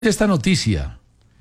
Esta noticia.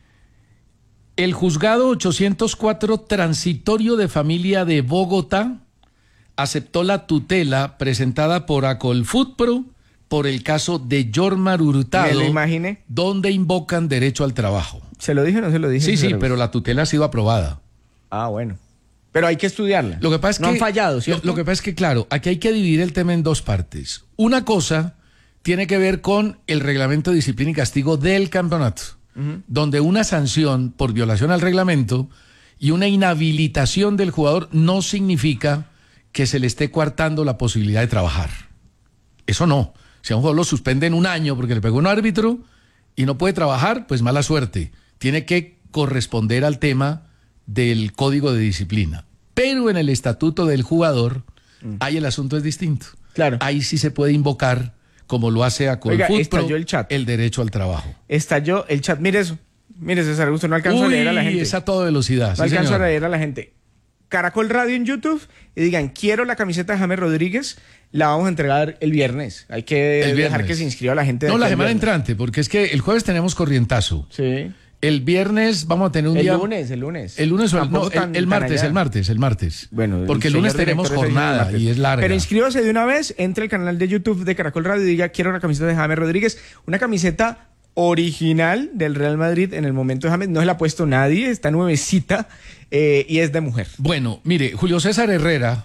El juzgado 804 transitorio de familia de Bogotá aceptó la tutela presentada por Acolfutpro por el caso de Yormar Hurtado. Me lo imaginé. Donde invocan derecho al trabajo. ¿Se lo dije o no se lo dije? Sí, pero la tutela ha sido aprobada. Ah, bueno. Pero hay que estudiarla. Lo que pasa es no han fallado, ¿cierto? Lo que pasa es que, claro, aquí hay que dividir el tema en dos partes. Una cosa tiene que ver con el reglamento de disciplina y castigo del campeonato, donde una sanción por violación al reglamento y una inhabilitación del jugador no significa que se le esté coartando la posibilidad de trabajar. Eso no. Si a un jugador lo suspenden un año porque le pegó un árbitro y no puede trabajar, pues mala suerte. Tiene que corresponder al tema del código de disciplina. Pero en el estatuto del jugador, ahí el asunto es distinto. Claro. Ahí sí se puede invocar, como lo hace Acolfutpro, el derecho al trabajo. Estalló el chat. Mire eso. Mire, César Augusto, no alcanzo a leer a la gente. Es a toda velocidad. No alcanzo a leer a la gente. Caracol Radio en YouTube y digan, quiero la camiseta de James Rodríguez, la vamos a entregar el viernes. Hay que dejar que se inscriba la gente. No, la semana entrante, porque es que el jueves tenemos corrientazo. Sí. El viernes vamos a tener un día... El lunes. El lunes o el martes. Bueno, porque el lunes tenemos jornada y es larga. Pero inscríbase de una vez, entre al canal de YouTube de Caracol Radio y diga, quiero la camiseta de James Rodríguez, una camiseta original del Real Madrid en el momento de James, no se la ha puesto nadie, está nuevecita y es de mujer. Bueno, mire, Julio César Herrera,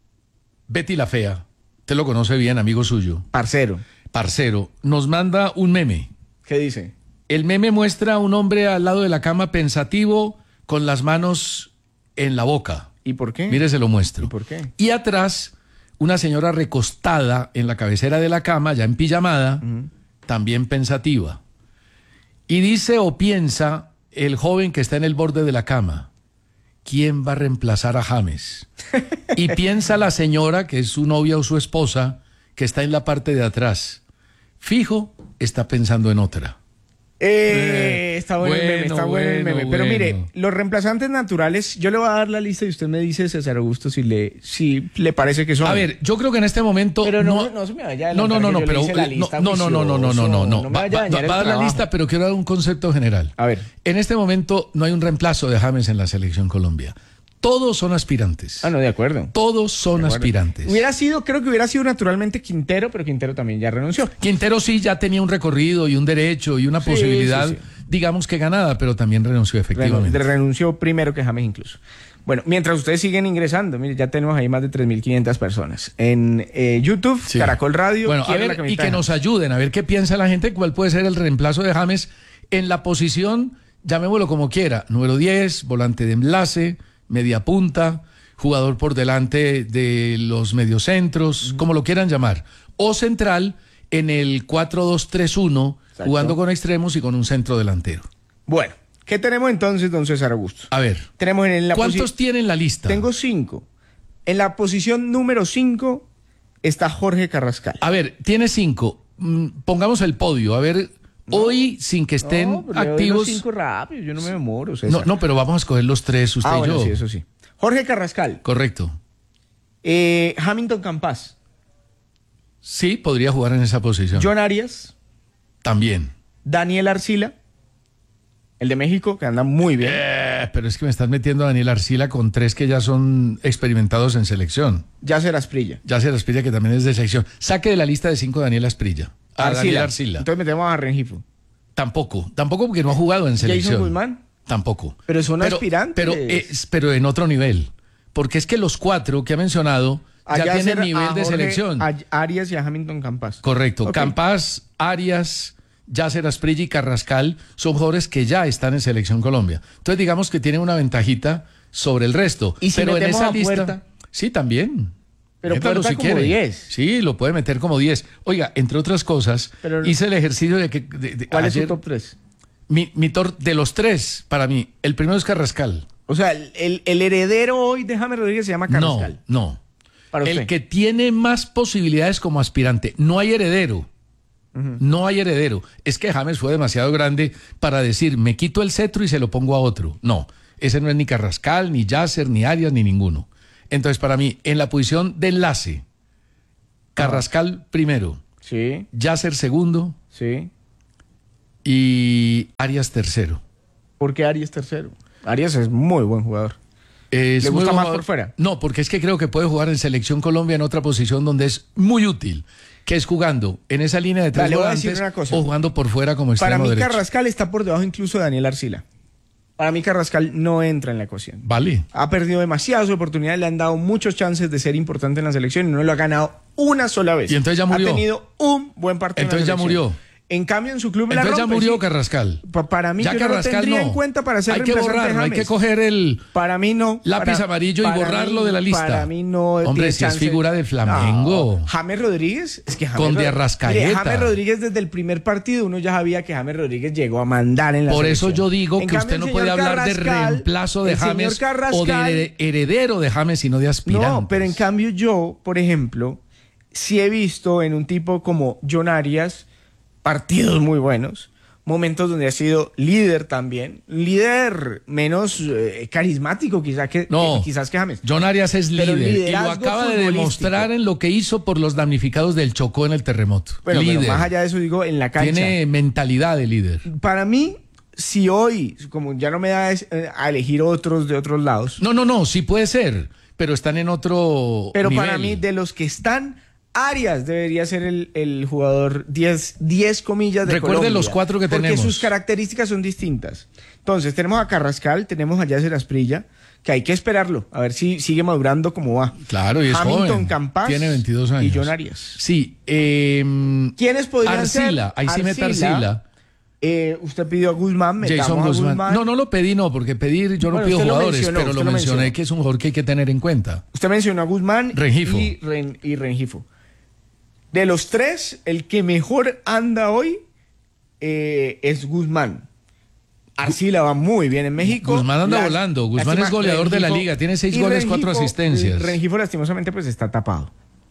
Betty la Fea, usted lo conoce bien, amigo suyo. Parcero, nos manda un meme. ¿Qué dice? El meme muestra a un hombre al lado de la cama pensativo con las manos en la boca. ¿Y por qué? Mire, se lo muestro. ¿Y por qué? Y atrás, una señora recostada en la cabecera de la cama, ya en pijamada, también pensativa. Y dice o piensa el joven que está en el borde de la cama, ¿quién va a reemplazar a James? Y piensa la señora, que es su novia o su esposa, que está en la parte de atrás. Fijo, está pensando en otra. Está bueno el meme. Pero mire, los reemplazantes naturales, yo le voy a dar la lista y usted me dice, César Augusto, si le parece que son. A ver, yo creo que en este momento. Pero no se me vaya a adelantar. No. Va a dar la lista, pero quiero dar un concepto general. A ver. En este momento no hay un reemplazo de James en la selección Colombia. Todos son aspirantes. Ah, no, de acuerdo. Todos son aspirantes. Creo que hubiera sido naturalmente Quintero, pero Quintero también ya renunció. Quintero sí ya tenía un recorrido y un derecho y una posibilidad, digamos que ganada, pero también renunció efectivamente. Renunció primero que James incluso. Bueno, mientras ustedes siguen ingresando, mire, ya tenemos ahí más de 3.500 personas. En YouTube, Caracol Radio. Bueno, a ver, y que nos ayuden, a ver qué piensa la gente, cuál puede ser el reemplazo de James en la posición, llamémoslo como quiera, número 10, volante de enlace, media punta, jugador por delante de los mediocentros, como lo quieran llamar, o central en el 4-2-3-1, jugando con extremos y con un centro delantero. Bueno, ¿qué tenemos entonces, don César Augusto? A ver, tenemos ¿cuántos tiene en la lista? Tengo 5. En la posición número 5 está Jorge Carrascal. A ver, tiene 5. Pongamos el podio, a ver... Hoy, sin que estén activos... 5 rápido, yo no me demoro, César. No, pero vamos a escoger los 3, usted y yo. Sí, eso sí. Jorge Carrascal. Correcto. Hamilton Campas. Sí, podría jugar en esa posición. John Arias. También. Daniel Arcila, el de México, que anda muy bien. Pero es que me estás metiendo a Daniel Arcila con 3 que ya son experimentados en selección. Yasser Asprilla, que también es de selección. Saque de la lista de 5 Daniel Asprilla. Arcila. Entonces metemos a Rengifo. Tampoco porque no ha jugado en selección. Jason Guzmán. Tampoco. Pero son aspirantes. Pero en otro nivel. Porque es que los 4 que ha mencionado ya tienen nivel de selección. A Arias y a Hamilton Campas. Correcto. Okay. Campas, Arias, Yasser Asprilla y Carrascal son jugadores que ya están en selección Colombia. Entonces digamos que tienen una ventajita sobre el resto. ¿Y si pero metemos en esa a lista, Puerta? Sí, también. Pero Puerta como 10. Sí, lo puede meter como 10. Oiga, entre otras cosas, hice el ejercicio de que... ¿Cuál es su top 3? Mi top de los 3, para mí, el primero es Carrascal. O sea, el heredero hoy de James Rodríguez se llama Carrascal. No. Para usted. El que tiene más posibilidades como aspirante. No hay heredero. No hay heredero. Es que James fue demasiado grande para decir, me quito el cetro y se lo pongo a otro. No, ese no es ni Carrascal, ni Yasser, ni Arias, ni ninguno. Entonces, para mí, en la posición de enlace, Carrascal primero, sí, Yasser segundo, sí, y Arias tercero. ¿Por qué Arias tercero? Arias es muy buen jugador. ¿Le gusta más por fuera? No, porque es que creo que puede jugar en Selección Colombia en otra posición donde es muy útil, que es jugando en esa línea de tres volantes o jugando por fuera como extremo derecho. Para mí Carrascal está por debajo incluso de Daniel Arcila. Para mí Carrascal no entra en la ecuación. Vale. Ha perdido demasiadas oportunidades, le han dado muchos chances de ser importante en la selección y no lo ha ganado una sola vez. Y entonces ya murió. Ha tenido un buen partido entonces en la selección. Ya murió. En cambio, en su club entonces la rompe, ya murió sí. Carrascal. Para mí, ya yo Carrascal no lo tendría en cuenta para ser reemplazante de James. Hay que coger el para mí no, lápiz amarillo y borrarlo de la lista. Para mí no. Hombre, si es figura de Flamengo. No. James Rodríguez, es que Con de Arrascaeta. James Rodríguez desde el primer partido uno ya sabía que James Rodríguez llegó a mandar en la Por selección. eso yo digo en que cambio, usted no puede hablar de reemplazo de James o de heredero de James, sino de aspirante. No, pero en cambio yo, por ejemplo, sí he visto en un tipo como John Arias partidos muy buenos, momentos donde ha sido líder también, líder menos carismático quizás que James. John Arias es líder y lo acaba de demostrar en lo que hizo por los damnificados del Chocó en el terremoto. Bueno, pero más allá de eso digo, en la cancha. Tiene mentalidad de líder. Para mí, si hoy, como ya no me da a elegir otros de otros lados. No, sí puede ser, pero están en otro Pero nivel. para mí, de los que están, Arias debería ser el jugador 10 comillas de Recuerde Colombia, los 4 que tenemos. Porque sus características son distintas. Entonces, tenemos a Carrascal, tenemos a Yasser Asprilla, que hay que esperarlo, a ver si sigue madurando como va. Claro, y es Hamilton joven. Campas tiene 22 años. Y John Arias. Sí. ¿Quiénes podrían ser? Arcila, ahí sí mete Arcila. Usted pidió a Guzmán, Jason Guzmán. No lo pedí, porque pedir yo no pido jugadores, pero lo mencioné que es un jugador que hay que tener en cuenta. Usted mencionó a Guzmán Rengifo. y Rengifo. De los tres, el que mejor anda hoy es Guzmán. Arcila va muy bien en México. Guzmán anda volando. Guzmán es goleador de la liga. Tiene 6 goles, 4 asistencias. Rengifo lastimosamente pues está tapado.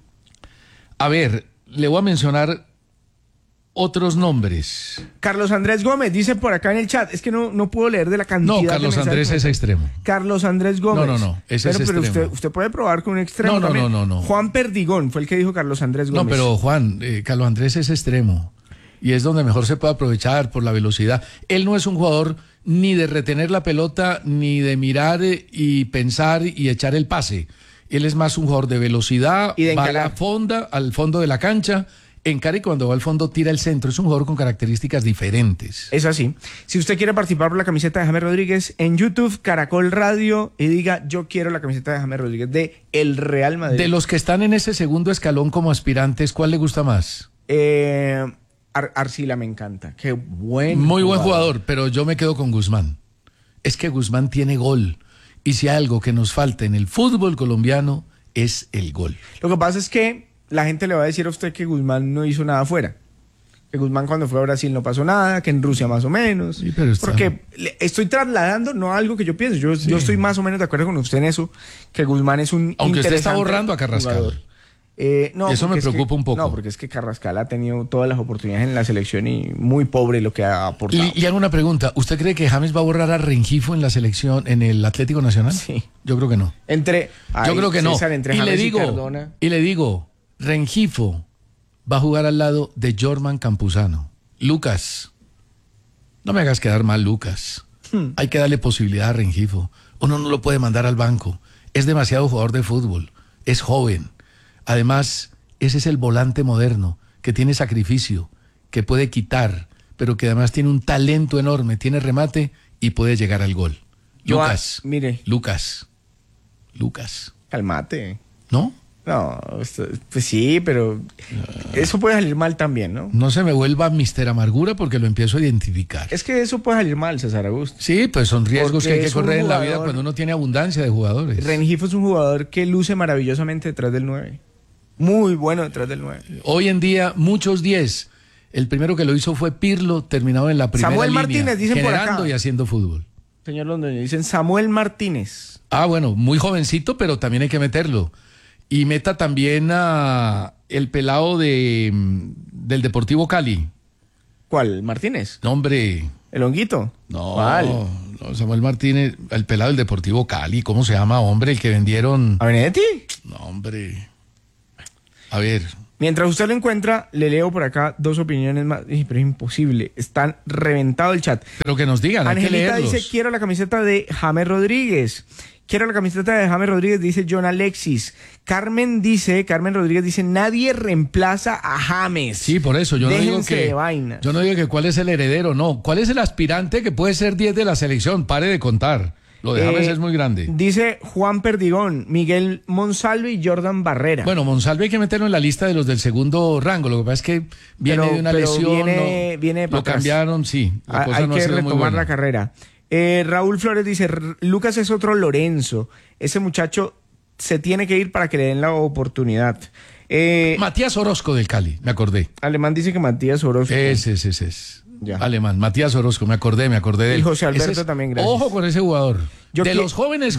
A ver, le voy a mencionar otros nombres. Carlos Andrés Gómez dice por acá en el chat. Es que no puedo leer de la cantidad. No, Carlos Andrés es extremo. Carlos Andrés Gómez. No, ese es extremo. Pero usted puede probar con un extremo. No. Juan Perdigón fue el que dijo Carlos Andrés Gómez. No, pero Juan, Carlos Andrés es extremo. Y es donde mejor se puede aprovechar por la velocidad. Él no es un jugador ni de retener la pelota, ni de mirar y pensar y echar el pase. Él es más un jugador de velocidad, y de va al fondo de la cancha, encara y cuando va al fondo tira el centro. Es un jugador con características diferentes. Es así. Si usted quiere participar por la camiseta de James Rodríguez, en YouTube, Caracol Radio, y diga, yo quiero la camiseta de James Rodríguez de el Real Madrid. De los que están en ese segundo escalón como aspirantes, ¿cuál le gusta más? Arcila me encanta. Qué buen Muy buen jugador, pero yo me quedo con Guzmán. Es que Guzmán tiene gol. Y si hay algo que nos falta en el fútbol colombiano, es el gol. Lo que pasa es que la gente le va a decir a usted que Guzmán no hizo nada afuera. Que Guzmán cuando fue a Brasil no pasó nada, que en Rusia más o menos. Sí, pero porque estoy trasladando no algo que yo pienso. Yo estoy más o menos de acuerdo con usted en eso, que Guzmán es un aunque usted está borrando a Carrascal. Jugador. No, eso me preocupa un poco. No, porque es que Carrascal ha tenido todas las oportunidades en la selección y muy pobre lo que ha aportado. Y hago una pregunta. ¿Usted cree que James va a borrar a Rengifo en la selección, en el Atlético Nacional? Sí. Yo creo que no. Yo creo que no. César, Y le digo, Rengifo va a jugar al lado de Jorman Campuzano. Lucas, no me hagas quedar mal, Lucas. Hay que darle posibilidad a Rengifo. Uno no lo puede mandar al banco. Es demasiado jugador de fútbol. Es joven. Además, ese es el volante moderno, que tiene sacrificio, que puede quitar, pero que además tiene un talento enorme, tiene remate y puede llegar al gol. Lucas. Cálmate. ¿No? No, pues sí, pero eso puede salir mal también, ¿no? No se me vuelva Mister Amargura porque lo empiezo a identificar. Es que eso puede salir mal, César Augusto. Sí, pues son riesgos porque que hay que correr en la vida cuando uno tiene abundancia de jugadores. Rengifo es un jugador que luce maravillosamente detrás del 9. Muy bueno detrás del 9. Hoy en día, muchos 10. El primero que lo hizo fue Pirlo, terminado en la primera Samuel línea, Martínez, dicen por acá. generando y haciendo fútbol. Señor Londoño, dicen Samuel Martínez. Ah, bueno, muy jovencito, pero también hay que meterlo. Y meta también a el pelado del Deportivo Cali. ¿Cuál? ¿Martínez? No, hombre. ¿El honguito? No, ¿Cuál? no, Samuel Martínez, el pelado del Deportivo Cali. ¿Cómo se llama, hombre? El que vendieron. ¿A Benedetti? No, hombre. A ver. Mientras usted lo encuentra, le leo por acá 2 opiniones más. Pero es imposible, están reventado el chat. Pero que nos digan, hay que Angelita leerlos. dice, quiero la camiseta de James Rodríguez. Quiero la camiseta de James Rodríguez, dice John Alexis. Carmen Rodríguez dice, nadie reemplaza a James. Sí, por eso, yo no digo Déjense de que vainas. yo no digo que cuál es el heredero, no. ¿Cuál es el aspirante que puede ser 10 de la selección? Pare de contar. Lo de James es muy grande. Dice Juan Perdigón, Miguel Monsalve y Jordan Barrera. Bueno, Monsalve hay que meterlo en la lista de los del segundo rango. Lo que pasa es que viene de una lesión. Viene lo cambiaron, sí. La cosa hay no ha que sido muy retomar buena. la carrera. Raúl Flores dice, Lucas es otro Lorenzo. Ese muchacho se tiene que ir para que le den la oportunidad. Matías Orozco del Cali, me acordé. Alemán dice que Matías Orozco. Ese. Ya. Alemán, Matías Orozco, me acordé de él. Y José Alberto también, gracias. Ojo con ese jugador. De los jóvenes,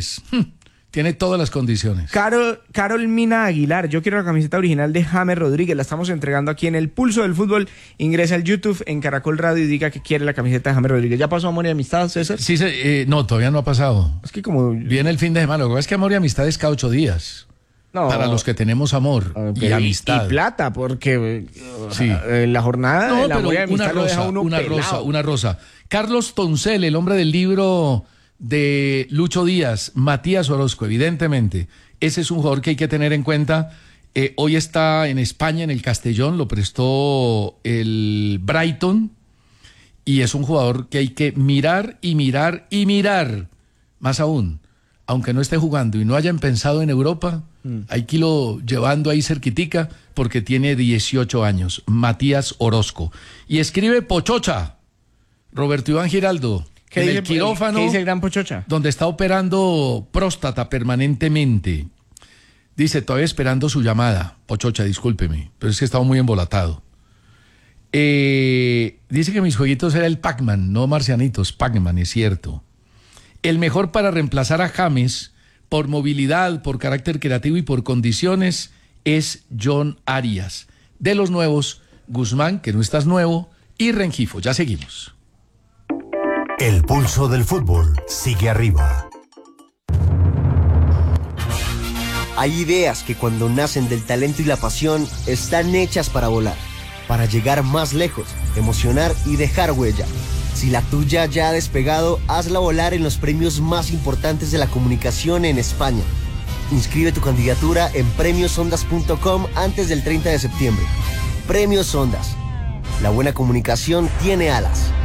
tiene todas las condiciones. Carol Mina Aguilar, yo quiero la camiseta original de James Rodríguez, la estamos entregando aquí en el Pulso del Fútbol. Ingresa al YouTube en Caracol Radio y diga que quiere la camiseta de James Rodríguez. ¿Ya pasó Amor y Amistad, César? Sí, no, todavía no ha pasado. Es que como... Viene el fin de semana. Lo que pasa es que Amor y Amistad es cada 8 días. No, para los que tenemos amor y amistad. Y plata, porque sí. La jornada del amor y amistad lo deja uno una rosa. Carlos Toncel, el hombre del libro de Lucho Díaz, Matías Orozco, evidentemente. Ese es un jugador que hay que tener en cuenta. Hoy está en España, en el Castellón, lo prestó el Brighton. Y es un jugador que hay que mirar y mirar y mirar. Más aún, aunque no esté jugando y no hayan pensado en Europa, hay que irlo llevando ahí cerquitica porque tiene 18 años, Matías Orozco. Y escribe Pochocha, Roberto Iván Giraldo, en el quirófano, ¿qué dice el gran Pochocha? Donde está operando próstata permanentemente. Dice, todavía esperando su llamada. Pochocha, discúlpeme, pero es que estaba muy embolatado. Dice que mis jueguitos era el Pac-Man, no Marcianitos, Pac-Man, es cierto. El mejor para reemplazar a James por movilidad, por carácter creativo y por condiciones es John Arias. De los nuevos, Guzmán, que no estás nuevo, y Rengifo. Ya seguimos. El pulso del fútbol sigue arriba. Hay ideas que cuando nacen del talento y la pasión están hechas para volar, para llegar más lejos, emocionar y dejar huella. Si la tuya ya ha despegado, hazla volar en los premios más importantes de la comunicación en España. Inscribe tu candidatura en premiosondas.com antes del 30 de septiembre. Premios Ondas. La buena comunicación tiene alas.